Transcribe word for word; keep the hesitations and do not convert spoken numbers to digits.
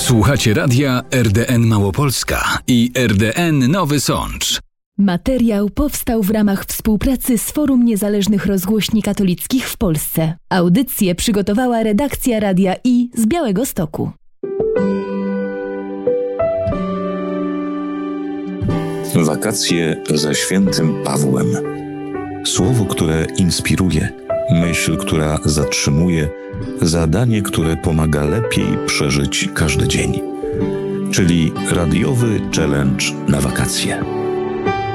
Słuchacie radia R D N Małopolska i R D N Nowy Sącz. Materiał powstał w ramach współpracy z Forum Niezależnych Rozgłośni Katolickich w Polsce. Audycję przygotowała redakcja Radia I z Białegostoku. Wakacje ze świętym Pawłem. Słowo, które inspiruje, myśl, która zatrzymuje, zadanie, które pomaga lepiej przeżyć każdy dzień. Czyli radiowy challenge na wakacje.